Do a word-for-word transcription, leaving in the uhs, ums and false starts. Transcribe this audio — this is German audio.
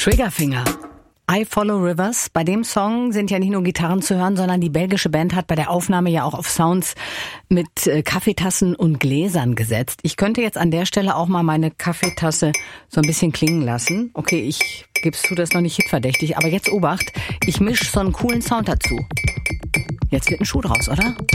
Triggerfinger. I Follow Rivers. Bei dem Song sind ja nicht nur Gitarren zu hören, sondern die belgische Band hat bei der Aufnahme ja auch auf Sounds mit äh, Kaffeetassen und Gläsern gesetzt. Ich könnte jetzt an der Stelle auch mal meine Kaffeetasse so ein bisschen klingen lassen. Okay, ich gib's zu, das ist noch nicht hitverdächtig, aber jetzt Obacht, ich mische so einen coolen Sound dazu. Jetzt wird ein Schuh draus, oder?